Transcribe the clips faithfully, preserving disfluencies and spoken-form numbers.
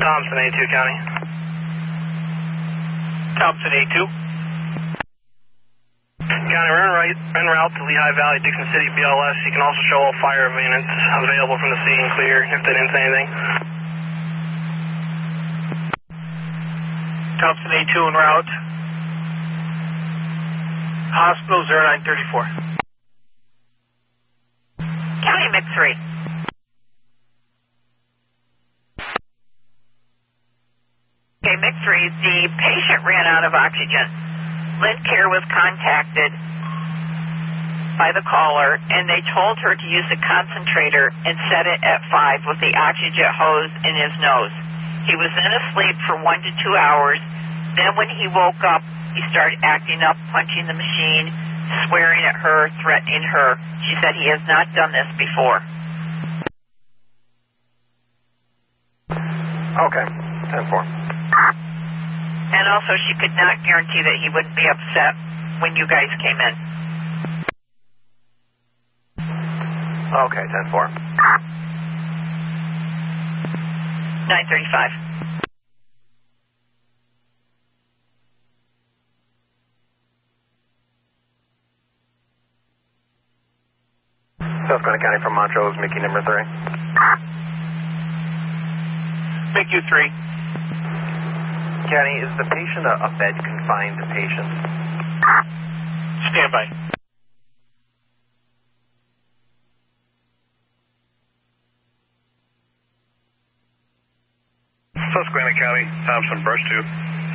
Thompson, A two County. Thompson, A two. County, we're en route, en route to Lehigh Valley, Dixon City, B L S. You can also show all fire units available from the scene and clear if they didn't say anything. Thompson, A two en route. Hospital zero nine thirty-four. County M I C three. Okay, M I C three, the patient ran out of oxygen. Lincare was contacted by the caller, and they told her to use a concentrator and set it at five with the oxygen hose in his nose. He was then asleep for one to two hours. Then when he woke up, he started acting up, punching the machine, swearing at her, threatening her. She said he has not done this before. Okay, ten four. And also, she could not guarantee that he wouldn't be upset when you guys came in. Okay, ten four. nine thirty-five. Susquehanna County from Montrose, Mickey number three. Mickey three. County, is the patient a, a bed confined patient? Stand by. Susquehanna County, Thompson, brush two.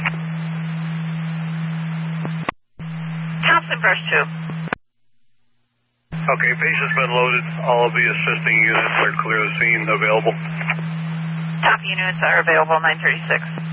Thompson, brush two. Okay, patient's been loaded. All of the assisting units are clear of the scene, available. Top units are available, nine thirty-six.